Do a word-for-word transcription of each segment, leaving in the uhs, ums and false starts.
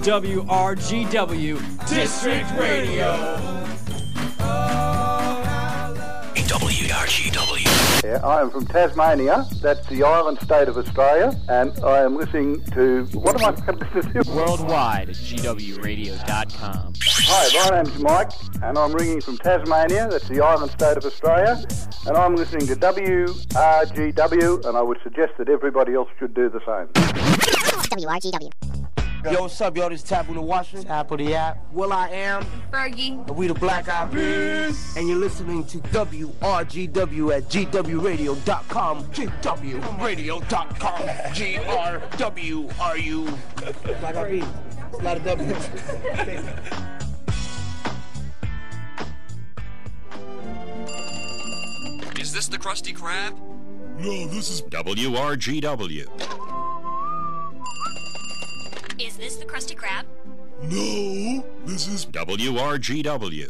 W R G W District Radio. W R G W. Yeah, I am from Tasmania, that's the island state of Australia, and I am listening to, what am I listening to? Worldwide at G W radio dot com. Hi, my name's Mike, and I'm ringing from Tasmania, that's the island state of Australia, and I'm listening to W R G W, and I would suggest that everybody else should do the same. W R G W. Yo, what's up, yo? This is Tapu the Washington. Tapu the App. Will I Am. Fergie. And we the Black Eyed Peas. And you're listening to W R G W at G W radio dot com. G W radio dot com. G R W R U. Black Eyed Peas. It's a lot of W's. Is this the Krusty Krab? No, this is W R G W. Is this the Krusty Krab? No, this is W R G W.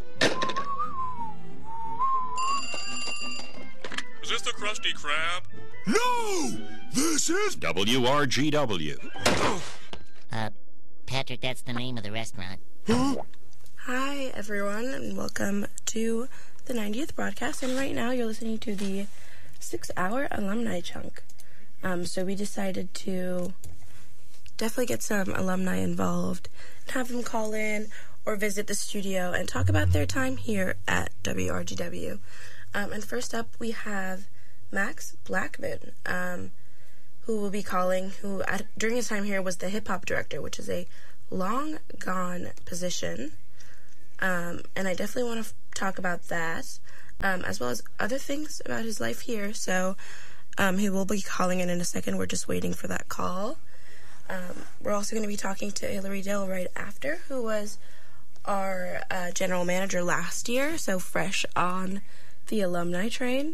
Is this the Krusty Krab? No, this is W R G W. Uh, Patrick, that's the name of the restaurant. Huh? Hi, everyone, and welcome to the ninetieth broadcast. And right now, you're listening to the six-hour alumni chunk. Um, so we decided to definitely get some alumni involved and have them call in or visit the studio and talk about their time here at W R G W. Um, and first up, we have Max Blackman, um, who will be calling, who at, during his time here was the hip-hop director, which is a long-gone position. Um, and I definitely want to f- talk about that, um, as well as other things about his life here. So um, he will be calling in in a second. We're just waiting for that call. Um, we're also going to be talking to Hillary Dill right after, who was our uh, general manager last year, so fresh on the alumni train.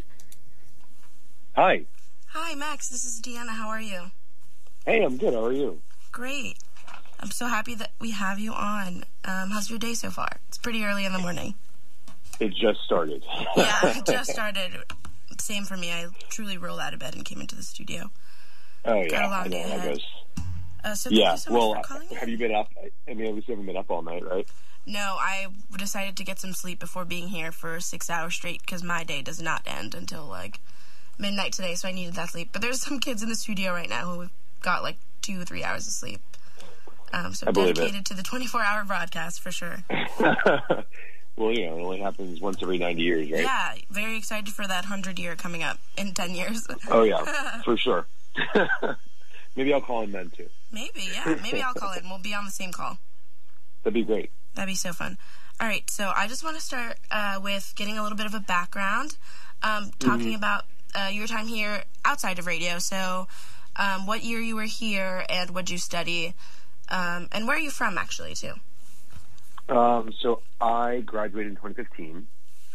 Hi. Hi, Max. This is Deanna. How are you? Hey, I'm good. How are you? Great. I'm so happy that we have you on. Um, how's your day so far? It's pretty early in the morning. It just started. Yeah, it just started. Same for me. I truly rolled out of bed and came into the studio. Oh, yeah. Got a long I know day how ahead. it goes. Uh, so thank yeah, you so well, much for calling have in. you been up? I mean, obviously you haven't been up all night, right? No, I decided to get some sleep before being here for six hours straight because my day does not end until, like, midnight today, so I needed that sleep. But there's some kids in the studio right now who got, like, two or three hours of sleep. Um, so I believe dedicated it. to the twenty-four hour broadcast, for sure. Well, you know, it only happens once every ninety years, right? Yeah, very excited for that hundred year coming up in ten years. Oh, yeah, for sure. Maybe I'll call in then, too. Maybe, yeah. Maybe I'll call in. We'll be on the same call. That'd be great. That'd be so fun. All right, so I just want to start uh, with getting a little bit of a background, um, talking Mm-hmm. about uh, your time here outside of radio. So um, what year you were here and what did you study, um, and where are you from, actually, too? Um, so I graduated in twenty fifteen,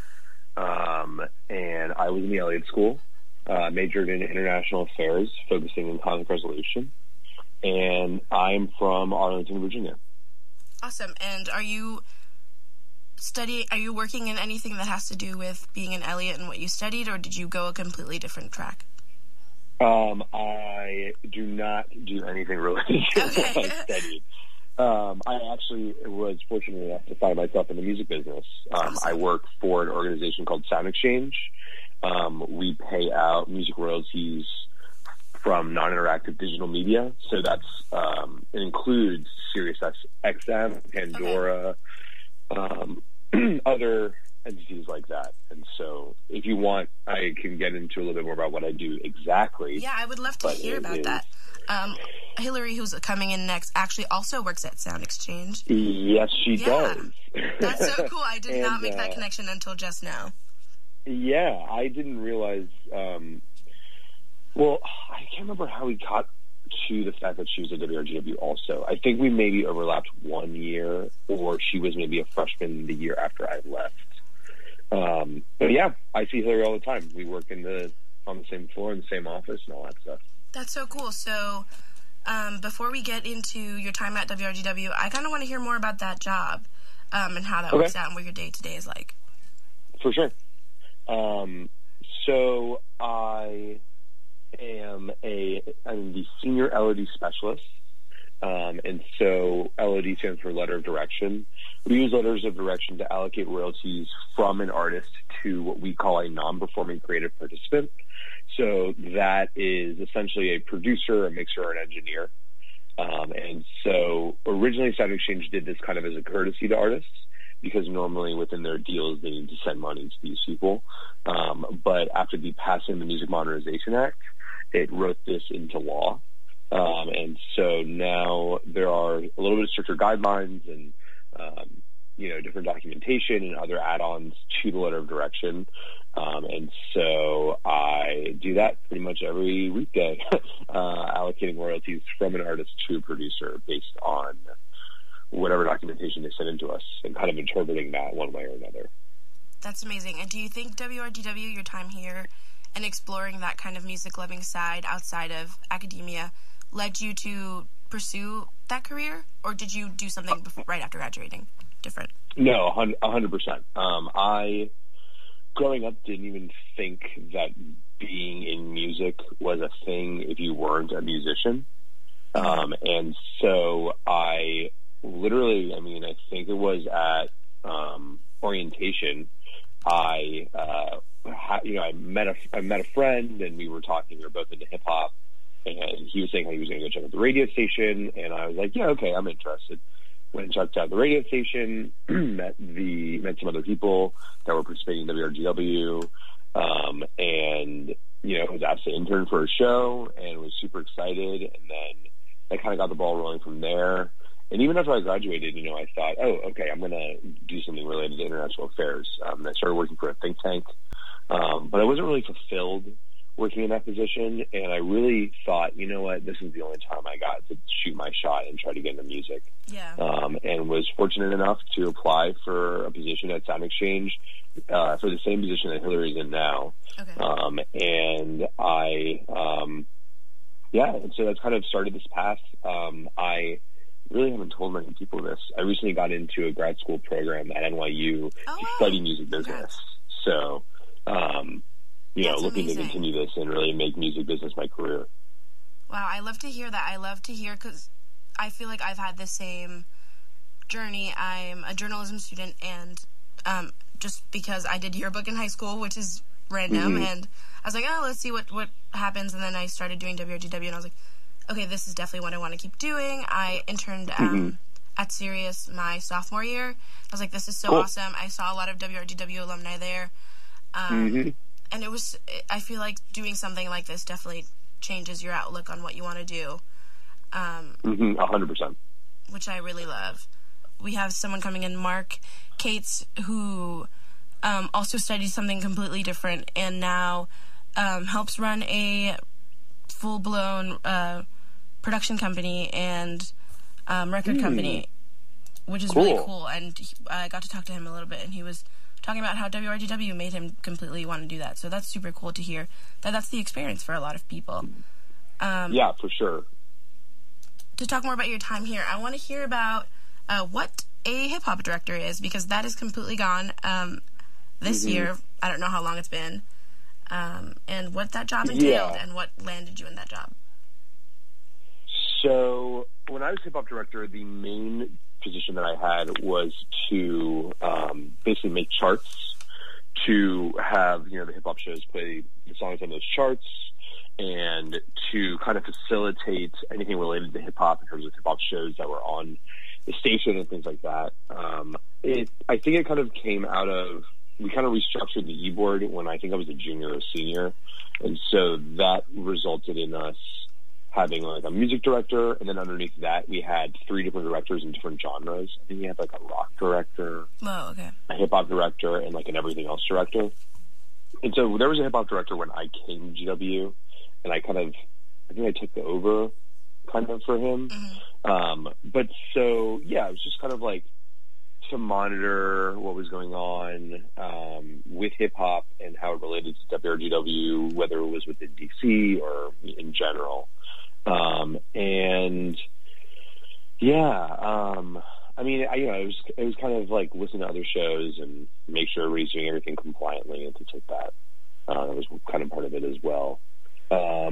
um, and I was in the Elliott School, uh, majored in international affairs, focusing in conflict resolution, and I'm from Arlington, Virginia. Awesome. And are you study? Are you working in anything that has to do with being an Elliott and what you studied, or did you go a completely different track? Um, I do not do anything related to Okay. what I studied. Um, I actually was fortunate enough to find myself in the music business. Um, Awesome. I work for an organization called Sound Exchange. Um, we pay out music royalties from non-interactive digital media. So that's, um, it includes Sirius X M, Pandora, um, other entities like that. And so if you want, I can get into a little bit more about what I do exactly. Yeah, I would love to But hear it about is- that. Um, Hillary, who's coming in next, actually also works at Sound Exchange. Yes, she Yeah. does. That's so cool. I did And, not make that uh, connection until just now. Yeah, I didn't realize. Um, well, I can't remember how we got to the fact that she was at W R G W also. I think we maybe overlapped one year, or she was maybe a freshman the year after I left. Um, but yeah, I see Hillary all the time. We work in the on the same floor in the same office and all that stuff. That's so cool. So um, before we get into your time at W R G W, I kind of want to hear more about that job um, and how that Okay. works out and what your day-to-day is like. For sure. Um, so I am a I'm the senior L O D specialist, um, and so L O L O D stands for letter of direction. We use letters of direction to allocate royalties from an artist to what we call a non-performing creative participant. So that is essentially a producer, a mixer, or an engineer. Um, and so originally Sound Exchange did this kind of as a courtesy to artists, because normally within their deals they need to send money to these people. Um, but after the passing of the Music Modernization Act, it wrote this into law. Um, and so now there are a little bit stricter guidelines and, um, you know, different documentation and other add-ons to the letter of direction. Um, and so I do that pretty much every weekday, uh, allocating royalties from an artist to a producer based on whatever documentation they send into us and kind of interpreting that one way or another. That's amazing. And do you think W R G W, your time here and exploring that kind of music-loving side outside of academia, led you to pursue that career? Or did you do something before, right after graduating? Different? No, one hundred percent. Um, I, growing up, didn't even think that being in music was a thing if you weren't a musician. Um, and so I literally, I mean, I think it was at um, orientation, I, uh, ha- you know, I met a, I met a friend, and we were talking, we were both into hip-hop, and he was saying how he was going to go check out the radio station, and I was like, yeah, okay, I'm interested. Went and checked out the radio station, met the met some other people that were participating in W R G W, um, and you know, was asked to intern for a show, and was super excited. And then I kind of got the ball rolling from there. And even after I graduated, you know, I thought, oh, okay, I'm going to do something related to international affairs. Um, and I started working for a think tank, um, but I wasn't really fulfilled working in that position, and I really thought, you know what, this is the only time I got to shoot my shot and try to get into music. Yeah. Um, and was fortunate enough to apply for a position at Sound Exchange uh, for the same position that Hillary's in now. Okay. Um, and I, um, yeah, and so that's kind of started this path. Um, I really haven't told many people this. I recently got into a grad school program at N Y U oh, to wow. study music business. Congrats. So, um, you know, That's looking amazing. to continue this and really make music business my career. Wow, I love to hear that. I love to hear, because I feel like I've had the same journey. I'm a journalism student, and um, just because I did yearbook in high school, which is random, mm-hmm. and I was like, oh, let's see what, what happens, and then I started doing W R G W, and I was like, okay, this is definitely what I want to keep doing. I interned um, mm-hmm. at Sirius my sophomore year. I was like, this is so cool. awesome. I saw a lot of W R G W alumni there. Um, mm-hmm. And it was, I feel like doing something like this definitely changes your outlook on what you want to do. Um, mm-hmm, one hundred percent. Which I really love. We have someone coming in, Mark Cates, who um, also studied something completely different and now um, helps run a full-blown uh, production company and um, record mm. company, which is cool. really cool. And he, I got to talk to him a little bit, and he was talking about how W R G W made him completely want to do that. So that's super cool to hear that that's the experience for a lot of people. Um, yeah, for sure. To talk more about your time here, I want to hear about uh, what a hip-hop director is, because that is completely gone um, this mm-hmm. year. I don't know how long it's been. Um, and what that job entailed yeah. and what landed you in that job. So when I was hip-hop director, the main position that I had was to um, basically make charts, to have, you know, the hip-hop shows play the songs on those charts, and to kind of facilitate anything related to hip-hop in terms of hip-hop shows that were on the station and things like that. Um, it, I think it kind of came out of, we kind of restructured the e-board when I think I was a junior or senior, and so that resulted in us having like a music director, and then underneath that we had three different directors in different genres. I think we had like a rock director, oh, okay. a hip-hop director, and like an everything else director. And so there was a hip-hop director when I came to G W, and I kind of, I think I took the over kind of for him. Mm-hmm. Um, but so, yeah, it was just kind of like to monitor what was going on um, with hip-hop and how it related to W R G W, whether it was within D C or in general. Um, and yeah, um, I mean, I, you know, it was, it was kind of like listen to other shows and make sure everybody's doing everything compliantly and things like that. Uh, that was kind of part of it as well. Um,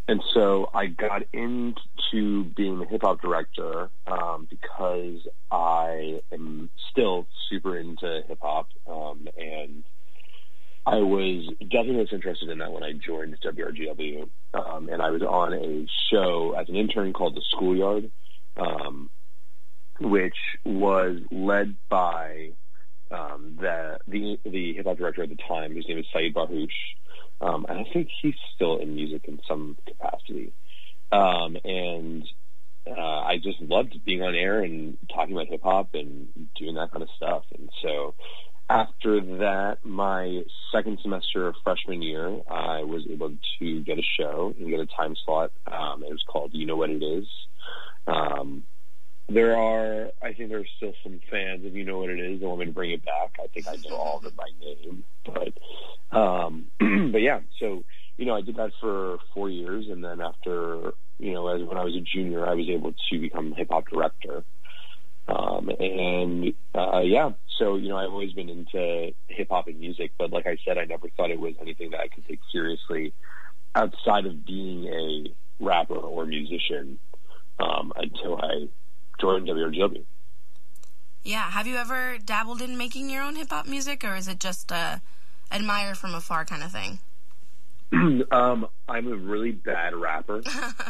and so I got into being a hip-hop director um, because I am still super into hip-hop, um, and I was definitely most interested in that when I joined W R G W, um, and I was on a show as an intern called The Schoolyard, um, which was led by um, the the, the hip-hop director at the time, whose name is Saeed Baruch, um, and I think he's still in music in some capacity. Um, and uh, I just loved being on air and talking about hip-hop and doing that kind of stuff, and so after that, my second semester of freshman year, I was able to get a show and get a time slot. Um, it was called You Know What It Is. Um, there are, I think there are still some fans of You Know What It Is that want me to bring it back. I think I know all of it by name. But, um, but yeah, so, you know, I did that for four years. And then after, you know, as when I was a junior, I was able to become hip-hop director. Um, and, uh, yeah, so, you know, I've always been into hip hop and music, but like I said, I never thought it was anything that I could take seriously outside of being a rapper or musician, um, until I joined W R G W. Yeah. Have you ever dabbled in making your own hip hop music, or is it just a admire from afar kind of thing? um, I'm a really bad rapper.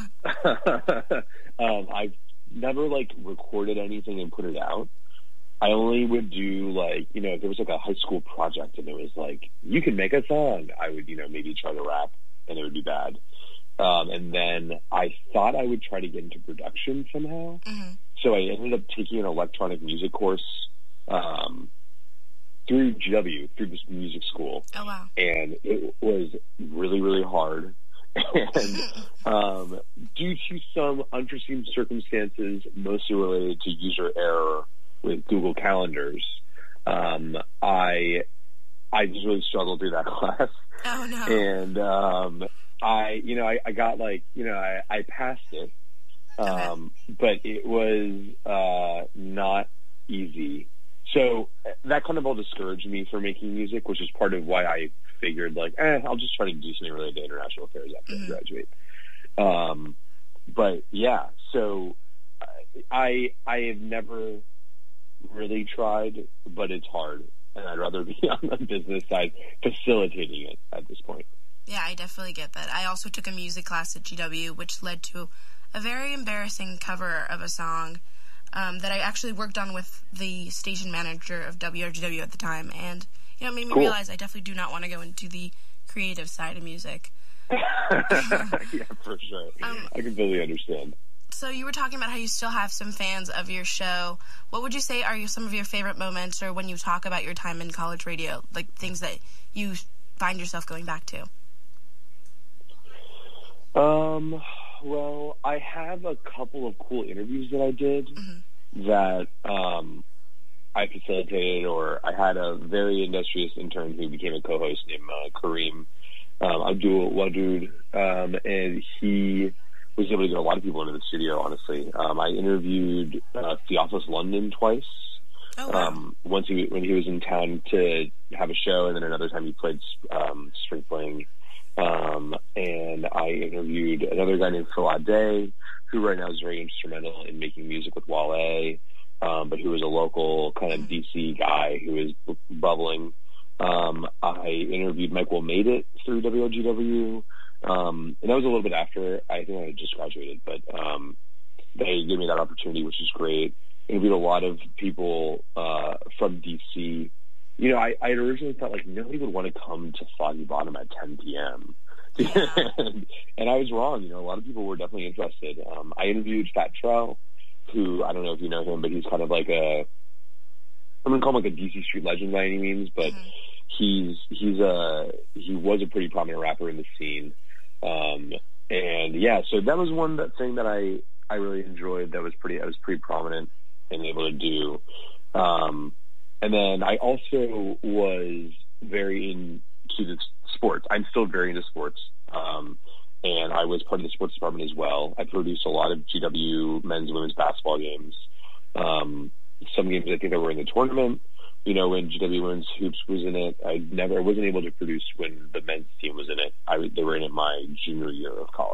um, I've never like recorded anything and put it out. I only would do like, you know, if there was like a high school project and it was like, you can make a song, I would, you know, maybe try to rap and it would be bad. Um, and then I thought I would try to get into production somehow. Mm-hmm. So I ended up taking an electronic music course um, through G W, through this music school. Oh, wow. And it was really, really hard. And um, due to some unforeseen circumstances, mostly related to user error with Google Calendars, um, I I just really struggled through that class. Oh no! And um, I, you know, I, I got like, you know, I, I passed it, um, okay. but it was uh, not easy. So that kind of all discouraged me from making music, which is part of why I figured like, eh, I'll just try to do something related to international affairs after mm-hmm. I graduate. Um, but yeah, so I I have never really tried, but it's hard, and I'd rather be on the business side facilitating it at this point. Yeah, I definitely get that. I also took a music class at G W, which led to a very embarrassing cover of a song um, that I actually worked on with the station manager of W R G W at the time, and you know, it made me cool. realize I definitely do not want to go into the creative side of music. Yeah, for sure. Um, I completely understand. So you were talking about how you still have some fans of your show. What would you say are some of your favorite moments, or when you talk about your time in college radio, like things that you find yourself going back to? Um, well, I have a couple of cool interviews that I did mm-hmm. that um, I facilitated, or I had a very industrious intern who became a co-host named uh, Kareem um, Abdul Wadud, um, and he was able to get a lot of people into the studio, honestly. Um, I interviewed uh, Theophilus London twice. Oh, wow. Um, once he, when he was in town to have a show, and then another time he played um, string playing. Um, and I interviewed another guy named Phil Ade, who right now is very instrumental in making music with Wale, um, but who was a local kind of D C guy who is bu- bubbling. Um, I interviewed Mike Will Made It through W R G W. Um, and that was a little bit after, I think I had just graduated, but um, they gave me that opportunity, which is great. Interviewed a lot of people uh, from D C. You know, I, I had originally thought, like, nobody would want to come to Foggy Bottom at ten p.m. Yeah. and, and I was wrong. You know, a lot of people were definitely interested. Um, I interviewed Fat Trell, who, I don't know if you know him, but he's kind of like a, I'm going to call him like a D C street legend by any means, but mm-hmm. he's, he's a, he was a pretty prominent rapper in the scene. Um, and yeah, so that was one that thing that I, I really enjoyed. That was pretty, I was pretty prominent and able to do. Um, and then I also was very into the sports. I'm still very into sports. Um, and I was part of the sports department as well. I produced a lot of G W men's and women's basketball games. Um, some games I think that were in the tournament. You know, when G W Women's Hoops was in it, I never, I wasn't able to produce when the men's team was in it. I, they were in it my junior year of college.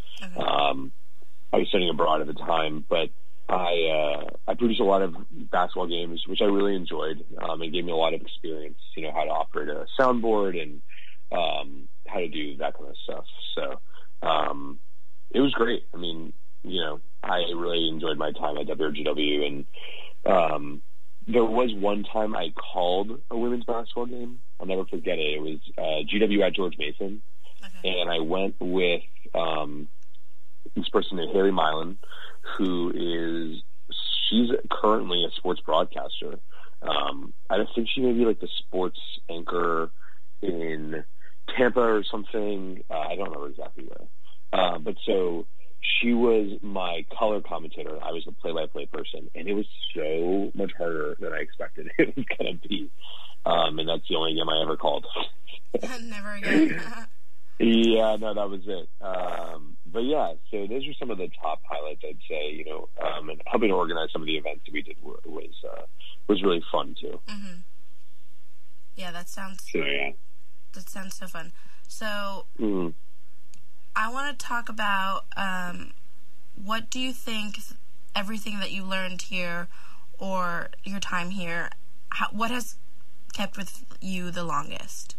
Okay. Um, I was studying abroad at the time, but I uh, I produced a lot of basketball games, which I really enjoyed. Um, it gave me a lot of experience, you know, how to operate a soundboard and um, how to do that kind of stuff. So um, it was great. I mean, you know, I really enjoyed my time at W R G W, and um, there was one time I called a women's basketball game. I'll never forget it. It was uh, G W at George Mason, okay. and I went with um, this person named Haley Milan, who is, she's currently a sports broadcaster. Um, I don't think she may be like the sports anchor in Tampa or something. Uh, I don't remember exactly where. Uh, but so she was my color commentator. I was the play-by-play person, and it was so much harder than I expected it was going to be. Um, and that's the only game I ever called. Never again. Yeah, no, that was it. Um, but yeah, so those are some of the top highlights, I'd say. You know, um, and helping to organize some of the events that we did was uh, was really fun too. Mm-hmm. Yeah, that sounds. So, yeah. That sounds so fun. So, mm-hmm. I want to talk about um, what do you think everything that you learned here, or your time here, how, what has kept with you the longest?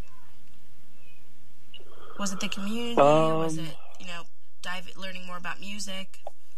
Was it the community? Um, was it, you know, dive learning more about music?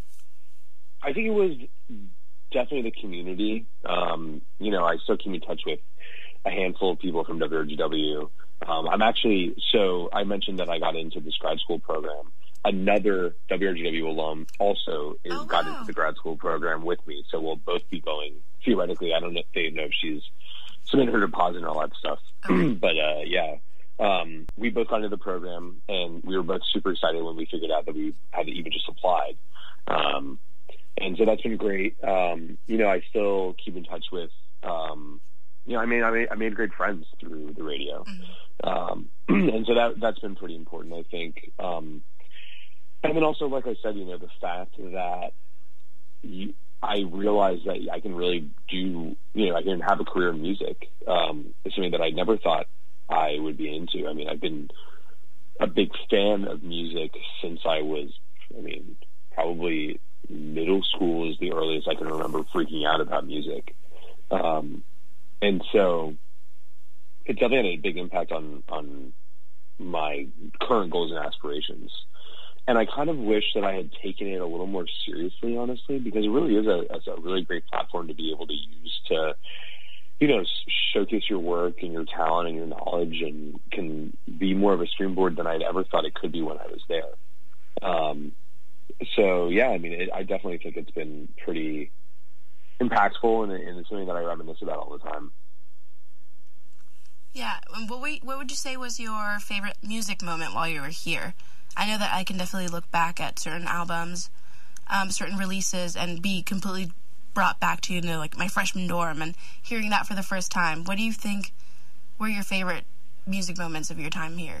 I think it was definitely the community. Um, you know, I still keep in touch with a handful of people from W R G W. Um, I'm actually, so I mentioned that I got into this grad school program. Another W R G W alum also is, oh, got wow. into the grad school program with me. So we'll both be going, theoretically. I don't know if they know if she's submitted her deposit and all that stuff. Okay. But, uh, yeah. Um, we both got into the program, and we were both super excited when we figured out that we had even just applied. Um, and so that's been great. Um, you know, I still keep in touch with, um, you know, I mean, I made, I made great friends through the radio. Mm-hmm. Um, and so that, that's been pretty important, I think. Um, and then also, like I said, you know, the fact that you, I realized that I can really do, you know, I can have a career in music. Um, it's something that I never thought I would be into. I mean, I've been a big fan of music since I was, I mean, probably middle school is the earliest I can remember freaking out about music. Um, and so it definitely had a big impact on, on my current goals and aspirations. And I kind of wish that I had taken it a little more seriously, honestly, because it really is a, it's a really great platform to be able to use to, you know, showcase your work and your talent and your knowledge, and can be more of a springboard than I'd ever thought it could be when I was there. Um, so, yeah, I mean, it, I definitely think it's been pretty impactful, and, and it's something that I reminisce about all the time. Yeah. What, we, what would you say was your favorite music moment while you were here? I know that I can definitely look back at certain albums, um, certain releases, and be completely brought back to, you know, like my freshman dorm and hearing that for the first time. What do you think were your favorite music moments of your time here?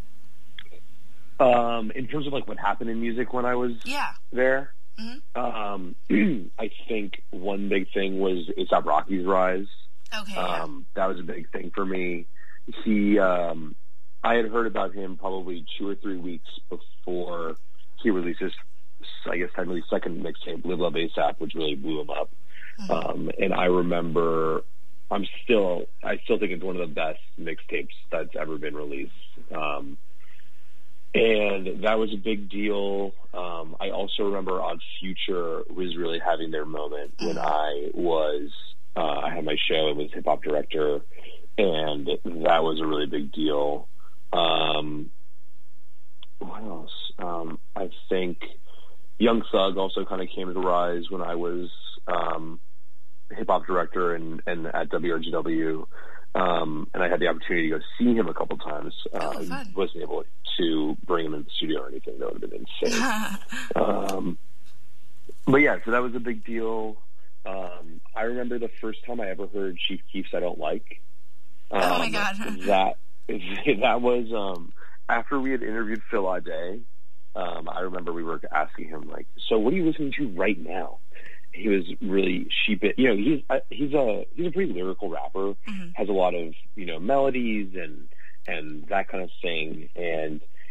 Um, in terms of like what happened in music when I was yeah. there, mm-hmm. um, I think one big thing was A$AP Rocky's rise. Okay. Um, that was a big thing for me. He, um, I had heard about him probably two or three weeks before he released his, I guess, technically second mixtape, Live Love A$AP, which really blew him up. Mm-hmm. Um, and I remember, I'm still, I still think it's one of the best mixtapes that's ever been released. Um, and that was a big deal. Um, I also remember on Future was really having their moment mm-hmm. when I was, uh, I had my show and was hip hop director, and that was a really big deal. Um, what else? Um, I think Young Thug also kind of came to rise when I was um, hip-hop director and, and at W R G W, um, and I had the opportunity to go see him a couple times. Uh, oh, I wasn't able to bring him in the studio or anything. That would have been insane. um, but yeah, so that was a big deal. Um, I remember the first time I ever heard Chief Keef's I Don't Like. Um, oh, my God. that that was um, after we had interviewed Phil Ade. Um, I remember we were asking him, like, so what are you listening to right now? He was really sheepish. You know, he's uh, he's a he's a pretty lyrical rapper. Mm-hmm. Has a lot of, you know, melodies and and that kind of thing. And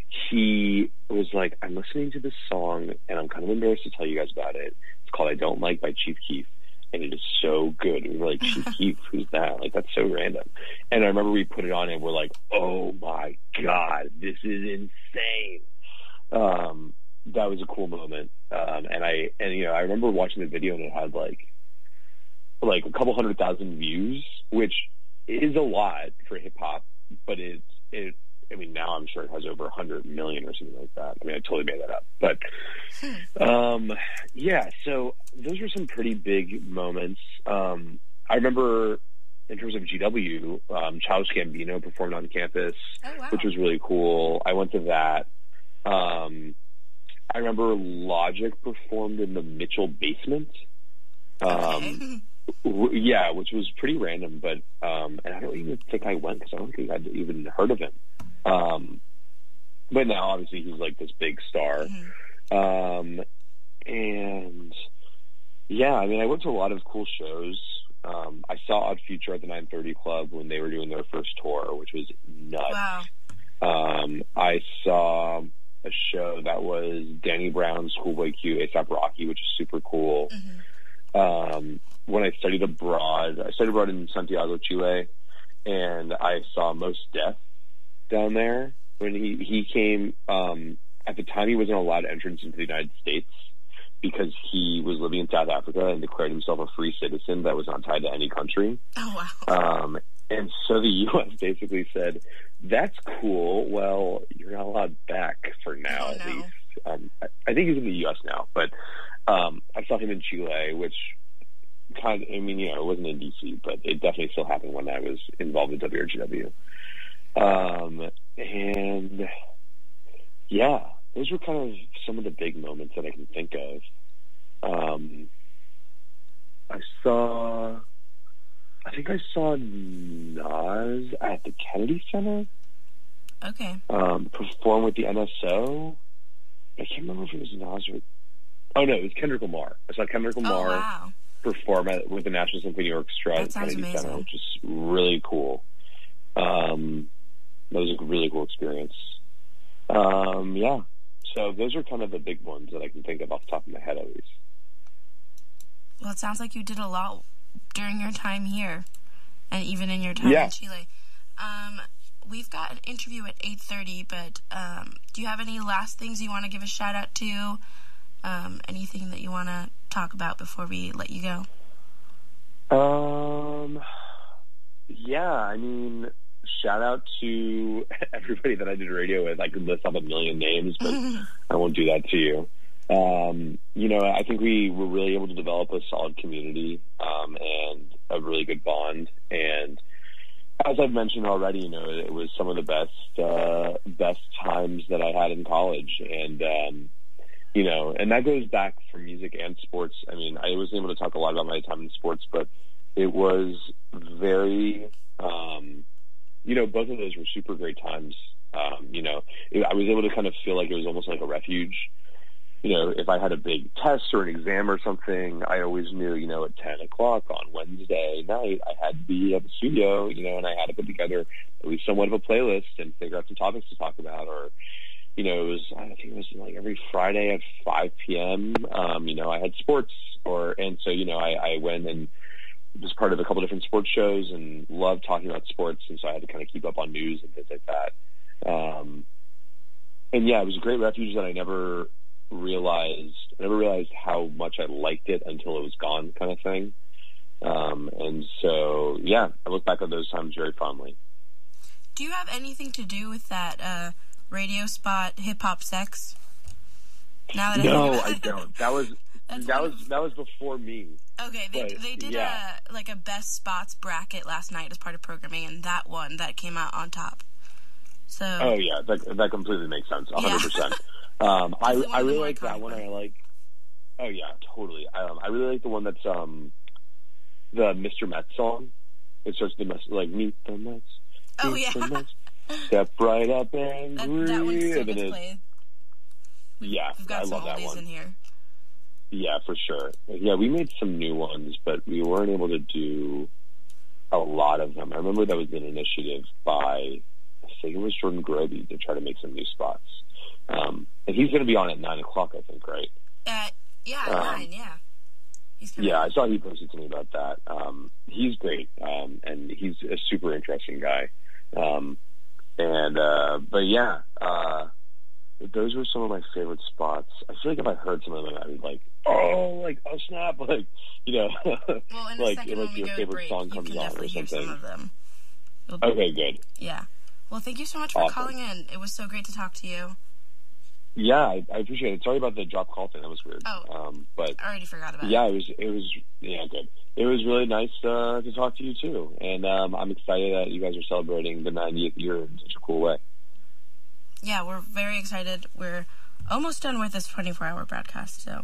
he was like, I'm listening to this song, and I'm kind of embarrassed to tell you guys about it. It's called I Don't Like by Chief Keef, and it is so good. And we were like, Chief Keef, who's that? Like, that's so random. And I remember we put it on, and we're like, oh, my God, this is insane. Um, that was a cool moment. Um, and, I, and you know, I remember watching the video, and it had, like, like a couple hundred thousand views, which is a lot for hip-hop, but it's, it, I mean, now I'm sure it has over one hundred million or something like that. I mean, I totally made that up. But, um, yeah, so those were some pretty big moments. Um, I remember, in terms of G W, um, Childish Gambino performed on campus, oh, wow. which was really cool. I went to that. Um, I remember Logic performed in the Mitchell basement. Um, okay. w- yeah, which was pretty random, but um, and I don't even think I went because I don't think I'd even heard of him. Um, but now, obviously, he's like this big star. Mm-hmm. Um, and yeah, I mean, I went to a lot of cool shows. Um, I saw Odd Future at the nine thirty Club when they were doing their first tour, which was nuts. Wow. Um, I saw a show that was Danny Brown, Schoolboy Q, A$AP Rocky, which is super cool. Mm-hmm. Um, when I studied abroad, I studied abroad in Santiago, Chile, and I saw Mos Def down there. When he, he came, um, at the time he wasn't allowed entrance into the United States because he was living in South Africa and declared himself a free citizen that was not tied to any country. Oh, wow. Um, and so the U S basically said, that's cool. Well, you're not allowed back for now, oh, at no. least. Um, I, I think he's in the U S now, but um, I saw him in Chile, which kind of, I mean, you know, it wasn't in D C, but it definitely still happened when I was involved with W R G W. Um, and yeah, those were kind of some of the big moments that I can think of. Um, I saw, I think I saw Nas at the Kennedy Center. Okay. Um, perform with the N S O. I can't remember if it was Nas or, oh no, it was Kendrick Lamar. I saw Kendrick Lamar oh, wow. perform at, with the National Symphony Orchestra at the Kennedy amazing. Center, which is really cool. Um, that was a really cool experience. Um, yeah. So those are kind of the big ones that I can think of off the top of my head, at least. Well, it sounds like you did a lot during your time here, and even in your time yeah. in Chile. Um, we've got an interview at eight thirty, but um, do you have any last things you want to give a shout out to? Um, anything that you want to talk about before we let you go? Um, yeah, I mean, shout out to everybody that I did radio with. I could list off a million names, but I won't do that to you. Um, you know, I think we were really able to develop a solid community um, and a really good bond. And as I've mentioned already, you know, it was some of the best uh, best times that I had in college. And, um, you know, and that goes back for music and sports. I mean, I wasn't able to talk a lot about my time in sports, but it was very, um, you know, both of those were super great times. Um, you know, it, I was able to kind of feel like it was almost like a refuge. You know, if I had a big test or an exam or something, I always knew, you know, at ten o'clock on Wednesday night, I had to be at the studio, you know, and I had to put together at least somewhat of a playlist and figure out some topics to talk about. Or, you know, it was, I think it was like every Friday at five p.m., um, you know, I had sports. or And so, you know, I, I went and was part of a couple different sports shows and loved talking about sports. And so I had to kind of keep up on news and things like that. Um, and yeah, it was a great refuge that I never realized I never realized how much I liked it until it was gone, kind of thing. Um, and so, yeah, I look back on those times very fondly. Do you have anything to do with that uh, radio spot, Hip Hop Sex? Now that no, I, I don't. That was that was that was before me. Okay, they but, they did yeah. a like a best spots bracket last night as part of programming, and that one that came out on top. So. Oh yeah, that that completely makes sense, a hundred percent. Um, I I really like that one. I like. Oh yeah, totally. Um, I really like the one that's um, the Mister Mets song. It starts the like meet the Mets. Oh yeah. The Mets, step right up and that, agree. that one still and gets it, played. Yeah, We've got I some love that oldies one. in here. Yeah, for sure. Yeah, we made some new ones, but we weren't able to do a lot of them. I remember that was an initiative by think it was Jordan Groby, to try to make some new spots. Um, and he's going to be on at nine o'clock, I think, right? At, yeah, at um, nine, yeah. He's yeah, I saw he posted to me about that. Um, he's great, um, and he's a super interesting guy. Um, and, uh, but yeah, uh, those were some of my favorite spots. I feel like if I heard some of them, I'd be like, oh, like, oh, snap, like, you know, well, in like, second, like your favorite break, song comes on or something. Some of them. Okay, good. Yeah. Well, thank you so much for awesome. calling in. It was so great to talk to you. Yeah, I, I appreciate it. Sorry about the drop call thing. That was weird. Oh, um, but I already forgot about yeah, it. Yeah, it was, it was, yeah, good. It was really nice uh, to talk to you, too. And um, I'm excited that you guys are celebrating the ninetieth year in such a cool way. Yeah, we're very excited. We're almost done with this twenty-four hour broadcast, so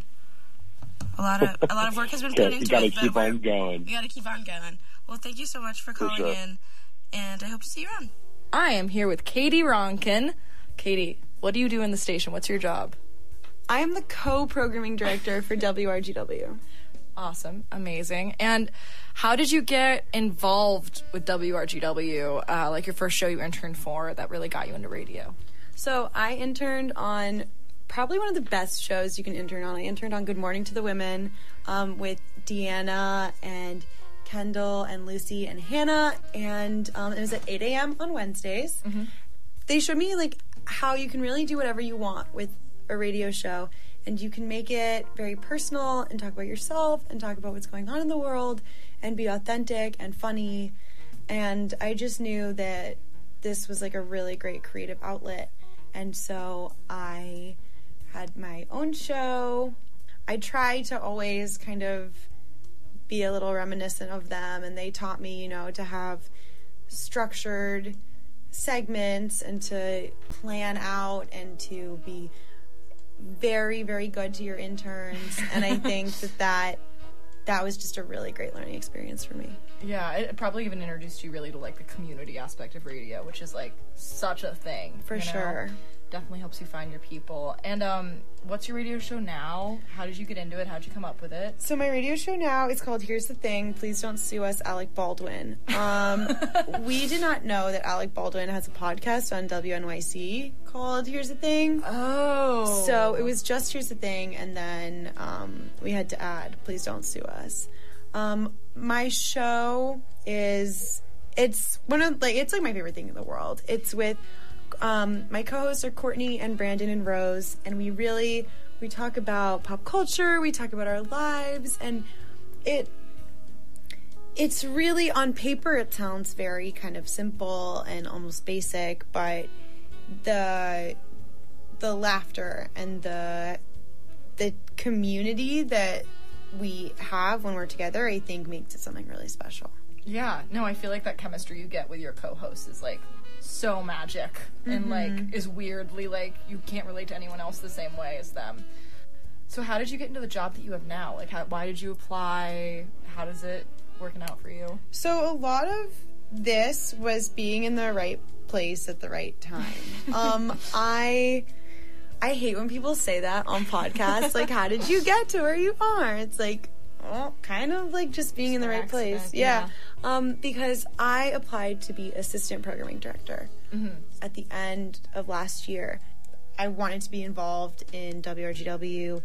a lot of a lot of work has been put into it. You it. gotta keep on going. We gotta keep on going. Well, thank you so much for calling for sure. in, and I hope to see you around. I am here with Katie Ronkin. Katie, what do you do in the station? What's your job? I am the co-programming director for W R G W. Awesome. Amazing. And how did you get involved with W R G W, uh, like your first show you interned for that really got you into radio? So I interned on probably one of the best shows you can intern on. I interned on Good Morning to the Women um, with Deanna and Kendall and Lucy and Hannah, and um, it was at eight a.m. on Wednesdays. Mm-hmm. They showed me like how you can really do whatever you want with a radio show, and you can make it very personal and talk about yourself and talk about what's going on in the world and be authentic and funny. And I just knew that this was like a really great creative outlet, and so I had my own show. I try to always kind of be a little reminiscent of them, and they taught me, you know, to have structured segments and to plan out and to be very, very good to your interns. And I think that, that that was just a really great learning experience for me. Yeah, it probably even introduced you really to like the community aspect of radio, which is like such a thing. For you know? sure. Definitely helps you find your people. And um, what's your radio show now? How did you get into it? How did you come up with it? So my radio show now is called Here's the Thing, Please Don't Sue Us, Alec Baldwin. Um, we did not know that Alec Baldwin has a podcast on W N Y C called Here's the Thing. Oh. So it was just Here's the Thing, and then um, we had to add Please Don't Sue Us. Um, my show is, it's one of, like, it's like my favorite thing in the world. It's with Um, my co-hosts are Courtney and Brandon and Rose, and we really, we talk about pop culture, we talk about our lives, and it, it's really, on paper, it sounds very kind of simple and almost basic, but the, the laughter and the, the community that we have when we're together, I think makes it something really special. Yeah, no, I feel like that chemistry you get with your co-hosts is like so magic, mm-hmm. and like is weirdly like you can't relate to anyone else the same way as them. So how did you get into the job that you have now? Like, how, why did you apply? How does it working out for you? So a lot of this was being in the right place at the right time. um, I I hate when people say that on podcasts. Like, how did you get to where you are? It's like, well, kind of like just being just in the right accident. place. Yeah. yeah. Um, because I applied to be assistant programming director mm-hmm. at the end of last year. I wanted to be involved in W R G W.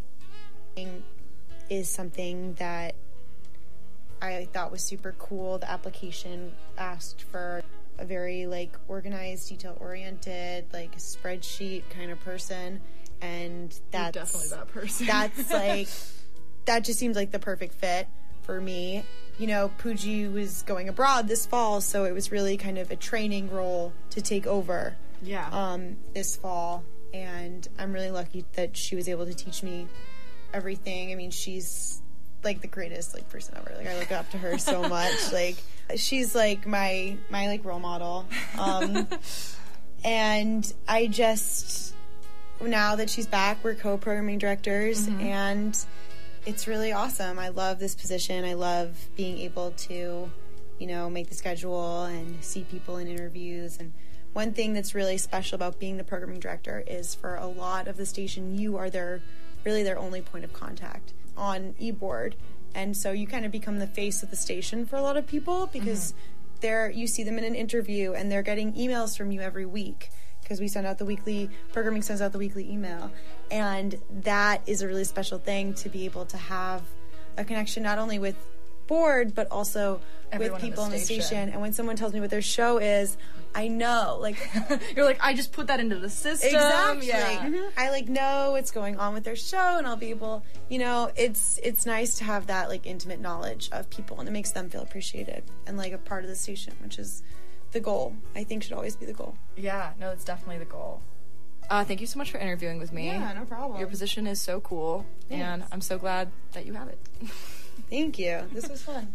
Is something that I thought was super cool. The application asked for a very like organized, detail-oriented, like spreadsheet kind of person, and that's You're definitely that person. That's like that just seemed like the perfect fit for me. You know, Pooji was going abroad this fall, so it was really kind of a training role to take over. Yeah. Um, this fall, and I'm really lucky that she was able to teach me everything. I mean, she's like the greatest like person ever. Like, I look up to her so much. Like, she's like my my like role model. Um, and I just now that she's back, we're co-programming directors, mm-hmm. and it's really awesome. I love this position. I love being able to, you know, make the schedule and see people in interviews. And one thing that's really special about being the programming director is for a lot of the station, you are their, really their only point of contact on eBoard. And so you kind of become the face of the station for a lot of people because they're you see them in an interview and they're getting emails from you every week because we send out the weekly, programming sends out the weekly email. And that is a really special thing to be able to have a connection not only with Board, but also Everyone with people on on the the station. station. And when someone tells me what their show is, I know, like... You're like, I just put that into the system. Exactly. Yeah. Mhm. I, like, know what's going on with their show, and I'll be able... You know, it's it's nice to have that, like, intimate knowledge of people, and it makes them feel appreciated and, like, a part of the station, which is the goal. I think should always be the goal. Yeah, no, that's definitely the goal. Uh, thank you so much for interviewing with me. Yeah, no problem. Your position is so cool, Thanks. and I'm so glad that you have it. Thank you. This was fun.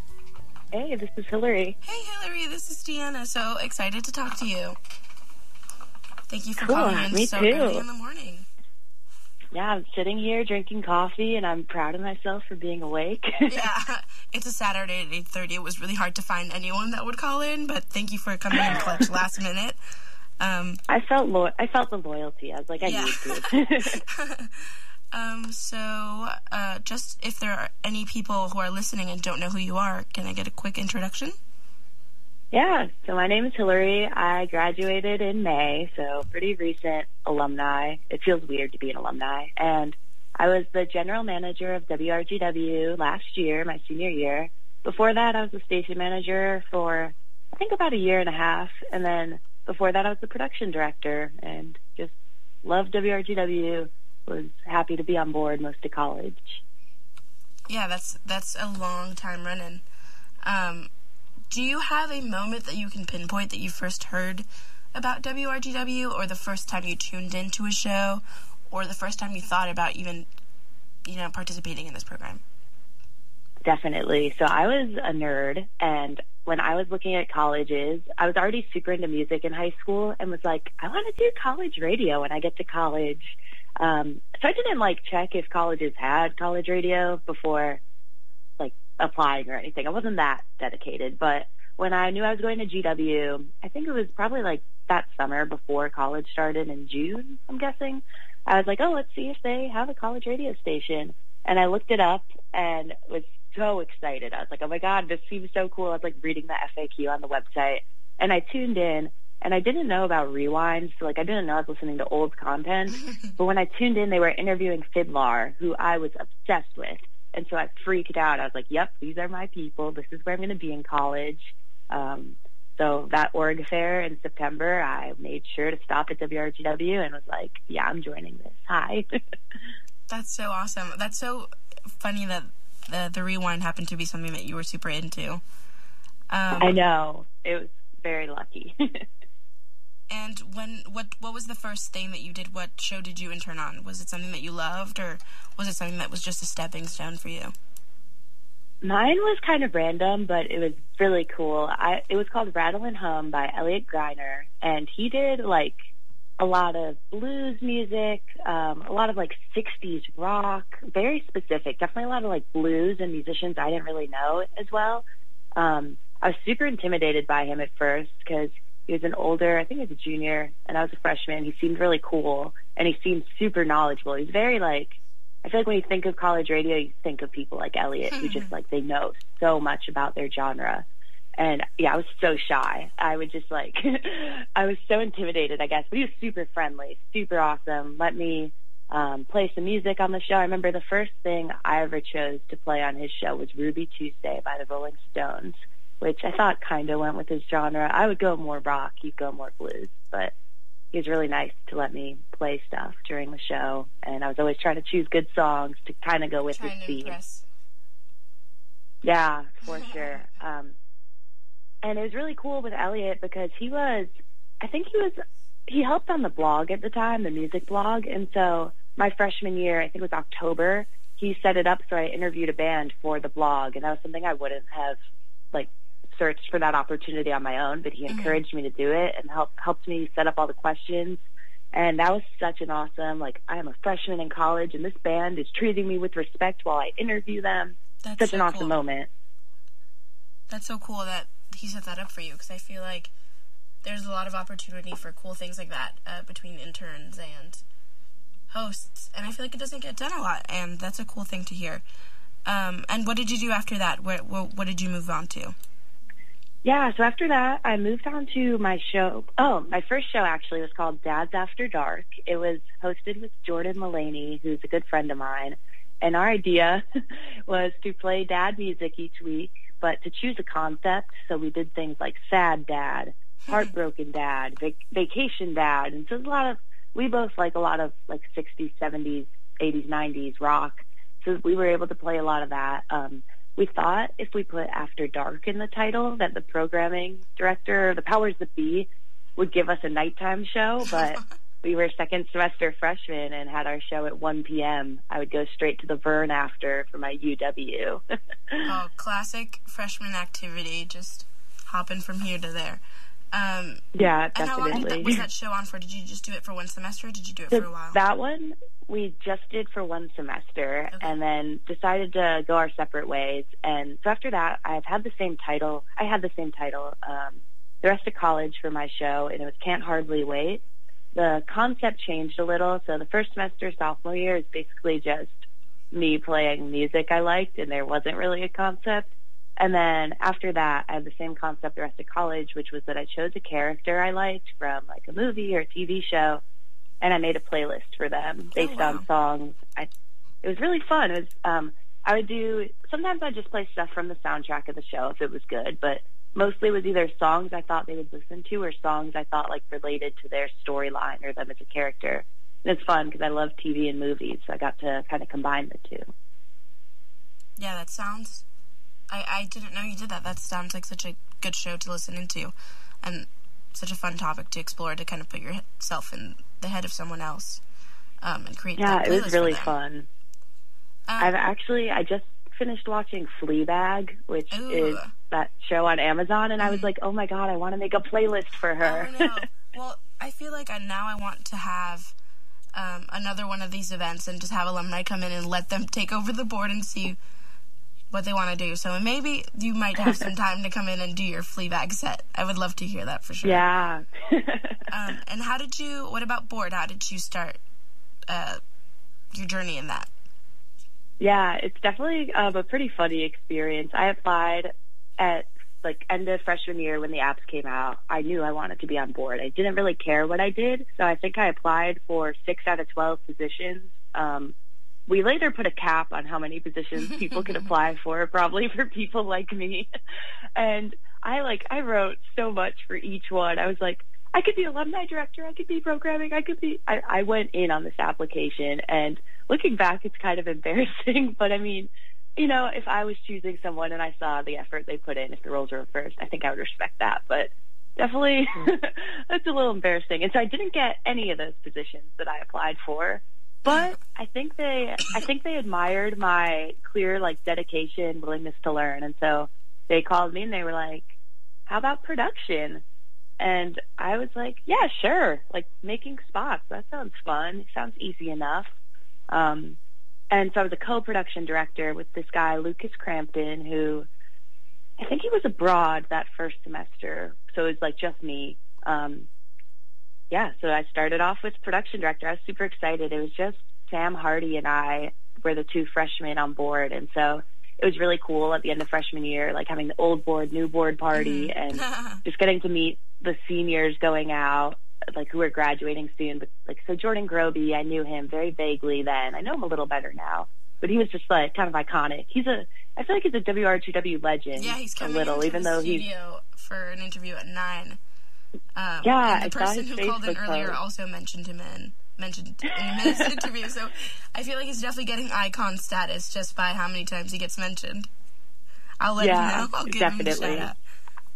Hey, this is Hillary. Hey, Hillary, this is Deanna. So excited to talk to you. Thank you for Cool, calling in me so too. early in the morning. Yeah, I'm sitting here drinking coffee, and I'm proud of myself for being awake. Yeah, it's a Saturday at eight thirty. It was really hard to find anyone that would call in, but thank you for coming in clutch last minute. Um, I felt lo- I felt the loyalty. I was like, I Yeah. need to. um, so, uh, just if there are any people who are listening and don't know who you are, can I get a quick introduction? Yeah, so my name is Hillary. I graduated in May, so pretty recent alumni. It feels weird to be an alumni. And I was the general manager of W R G W last year, my senior year. Before that, I was the station manager for, I think, about a year and a half. And then before that, I was the production director and just loved W R G W, was happy to be on board most of college. Yeah, that's that's a long time running. Um, do you have a moment that you can pinpoint that you first heard about W R G W, or the first time you tuned into a show, or the first time you thought about even, you know, participating in this program? Definitely. So I was a nerd, and when I was looking at colleges, I was already super into music in high school and was like, I want to do college radio when I get to college. Um, so I didn't, like, check if colleges had college radio before, like, applying or anything. I wasn't that dedicated. But when I knew I was going to G W, I think it was probably, like, that summer before college started in June, I'm guessing. I was like, oh, let's see if they have a college radio station. And I looked it up and was so excited. I was like, oh, my God, this seems so cool. I was, like, reading the F A Q on the website. And I tuned in. And I didn't know about rewinds, so, like, I didn't know I was listening to old content. But when I tuned in, they were interviewing Fiddlar, who I was obsessed with. And so I freaked out. I was like, yep, these are my people. This is where I'm going to be in college. Um, so that org fair in September, I made sure to stop at W R G W and was like, yeah, I'm joining this. Hi. That's so awesome. That's so funny that the, the rewind happened to be something that you were super into. Um, I know. It was very lucky. And when what what was the first thing that you did? What show did you intern on? Was it something that you loved, or was it something that was just a stepping stone for you? Mine was kind of random, but it was really cool. I it was called Rattle and Hum by Elliot Greiner, and he did, like, a lot of blues music, um, a lot of, like, sixties rock, very specific. Definitely a lot of, like, blues and musicians I didn't really know as well. Um, I was super intimidated by him at first because he was an older, I think he was a junior, and I was a freshman. He seemed really cool, and he seemed super knowledgeable. He's very, like, I feel like when you think of college radio, you think of people like Elliot, who just, like, they know so much about their genre. And, yeah, I was so shy. I would just, like, I was so intimidated, I guess. But he was super friendly, super awesome. Let me um, play some music on the show. I remember the first thing I ever chose to play on his show was Ruby Tuesday by the Rolling Stones, which I thought kind of went with his genre. I would go more rock, he'd go more blues, but he was really nice to let me play stuff during the show, and I was always trying to choose good songs to kind of go with Trying his to theme. impress. Yeah, for sure. Um, and it was really cool with Elliot because he was, I think he was, he helped on the blog at the time, the music blog, and so my freshman year, I think it was October, he set it up so I interviewed a band for the blog, and that was something I wouldn't have, like, searched for that opportunity on my own, but he encouraged mm-hmm. me to do it and helped helped me set up all the questions. And that was such an awesome, like, I am a freshman in college, and this band is treating me with respect while I interview them. That's such so an awesome cool. moment. That's so cool that he set that up for you, because I feel like there's a lot of opportunity for cool things like that uh, between interns and hosts, and I feel like it doesn't get done a lot, and that's a cool thing to hear. Um, and what did you do after that? What, what, what did you move on to? Yeah, so after that, I moved on to my show. Oh, my first show actually was called Dads After Dark. It was hosted with Jordan Mulaney, who's a good friend of mine. And our idea was to play dad music each week, but to choose a concept. So we did things like sad dad, heartbroken dad, vac- vacation dad. And so there's a lot of, we both like a lot of like sixties, seventies, eighties, nineties rock. So we were able to play a lot of that. Um, We thought if we put After Dark in the title that the programming director, the powers that be, would give us a nighttime show, but we were second semester freshmen and had our show at one p.m. I would go straight to the Vern after for my U W. Oh, classic freshman activity, just hopping from here to there. Um, yeah, definitely. And how long did that, was that show on for? Did you just do it for one semester, or did you do it so for a while? That one we just did for one semester, okay. and then decided to go our separate ways. And so after that, I've had the same title. I had the same title um, the rest of college for my show, and it was Can't Hardly Wait. The concept changed a little. So the first semester, sophomore year, is basically just me playing music I liked, and there wasn't really a concept. And then after that, I had the same concept the rest of college, which was that I chose a character I liked from like a movie or a T V show, and I made a playlist for them based oh, wow. on songs. I, it was really fun. It was, um, I would do, sometimes I'd just play stuff from the soundtrack of the show if it was good, but mostly it was either songs I thought they would listen to or songs I thought like related to their storyline or them as a character. And it's fun because I love T V and movies, so I got to kind of combine the two. Yeah, that sounds... I, I didn't know you did that. That sounds like such a good show to listen into, and such a fun topic to explore, to kind of put yourself in the head of someone else um, and create yeah, that playlist. Yeah, it was really for them. fun. Um, I've actually, I just finished watching Fleabag, which ooh. is that show on Amazon, and mm. I was like, oh my god, I want to make a playlist for her. Oh, no. Well, I feel like I, now I want to have um, another one of these events and just have alumni come in and let them take over the board and see what they want to do. So maybe you might have some time to come in and do your Fleabag set. I would love to hear that for sure. Yeah. um, and how did you, what about board? How did you start uh, your journey in that? Yeah, it's definitely um, a pretty funny experience. I applied at like end of freshman year when the apps came out. I knew I wanted to be on board. I didn't really care what I did, so I think I applied for six out of twelve positions. Um, We later put a cap on how many positions people could apply for, probably for people like me. And I like I wrote so much for each one. I was like, I could be alumni director, I could be programming, I could be I, I went in on this application, and looking back it's kind of embarrassing, but I mean, you know, if I was choosing someone and I saw the effort they put in, if the roles were reversed, I think I would respect that. But definitely that's a little embarrassing. And so I didn't get any of those positions that I applied for. But I think they, I think they admired my clear, like, dedication, willingness to learn. And so they called me and they were like, how about production? And I was like, yeah, sure. Like, making spots. That sounds fun. It sounds easy enough. Um, and so I was a co-production director with this guy, Lucas Crampton, who I think he was abroad that first semester. So it was like just me. Um, Yeah, so I started off with production director. I was super excited. It was just Sam Hardy and I were the two freshmen on board, and so it was really cool at the end of freshman year, like having the old board, new board party, mm-hmm. and just getting to meet the seniors going out, like who are graduating soon. But like, so Jordan Groby, I knew him very vaguely then. I know him a little better now, but he was just like kind of iconic. He's a, I feel like he's a W R G W legend. Yeah, he's coming a little, into even the though studio he's for an interview at nine. Um, yeah, and the I saw person his who called in Facebook earlier post. also mentioned him in mentioned in his interview. So I feel like he's definitely getting icon status just by how many times he gets mentioned. I'll let yeah, him know. I'll give definitely. him a shout out.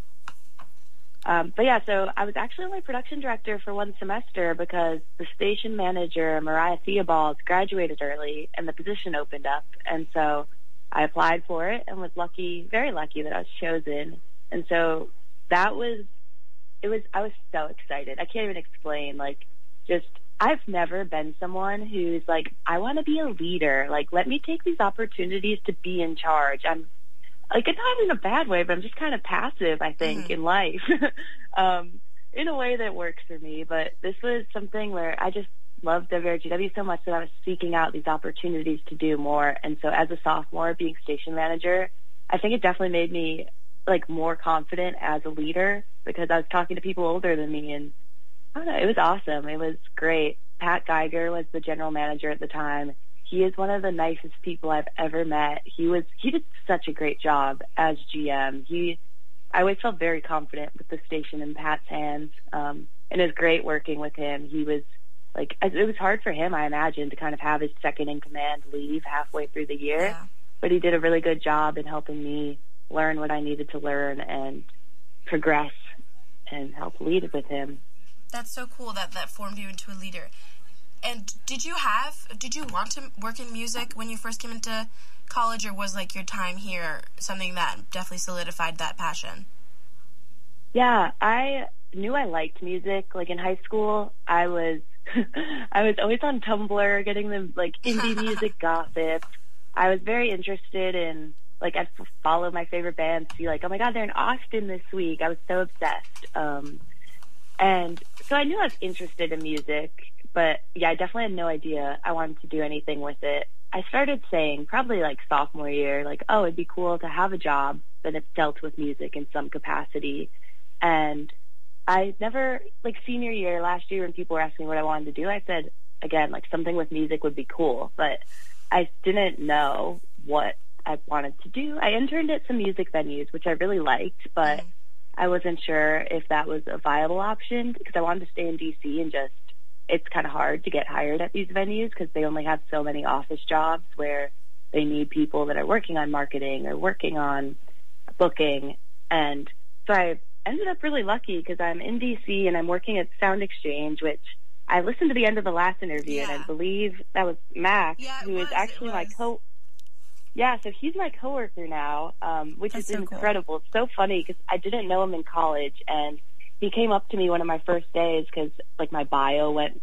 Um, but yeah, so I was actually only production director for one semester because the station manager, Mariah Theobald, graduated early and the position opened up. And so I applied for it and was lucky, very lucky that I was chosen. And so that was, it was, I was so excited. I can't even explain, like, just, I've never been someone who's like, I want to be a leader. Like, let me take these opportunities to be in charge. I'm, like, it's not in a bad way, but I'm just kind of passive, I think, mm-hmm. in life, um, in a way that works for me. But this was something where I just loved W R G W so much that I was seeking out these opportunities to do more. And so as a sophomore, being station manager, I think it definitely made me like more confident as a leader because I was talking to people older than me, and I don't know, it was awesome. It was great. Pat Geiger was the general manager at the time. He is one of the nicest people I've ever met. He was he did such a great job as G M. He I always felt very confident with the station in Pat's hands, um, and it was great working with him. He was like it was hard for him, I imagine, to kind of have his second in command leave halfway through the year, Yeah. but he did a really good job in helping me learn what I needed to learn and progress and help lead with him. That's so cool that that formed you into a leader. And did you have, did you want to work in music when you first came into college, or was like your time here something that definitely solidified that passion? Yeah, I knew I liked music. Like in high school, I was I was always on Tumblr getting the like indie music gossip. I was very interested in, like, I'd f- follow my favorite bands, be like, oh my God, they're in Austin this week. I was so obsessed. Um, and so I knew I was interested in music, but yeah, I definitely had no idea I wanted to do anything with it. I started saying probably like sophomore year, like, oh, it'd be cool to have a job that it's dealt with music in some capacity. And I never, like senior year, last year when people were asking what I wanted to do, I said, again, like something with music would be cool, but I didn't know what I wanted to do. I interned at some music venues, which I really liked, but mm-hmm. I wasn't sure if that was a viable option because I wanted to stay in D C and just, it's kind of hard to get hired at these venues because they only have so many office jobs where they need people that are working on marketing or working on booking. And so I ended up really lucky because I'm in D C and I'm working at Sound Exchange, which I listened to the end of the last interview, yeah. and I believe that was Max, yeah, who was, is actually my co. Yeah, so he's my coworker now, um, which That's is so incredible. Cool. It's so funny because I didn't know him in college, and he came up to me one of my first days because like my bio went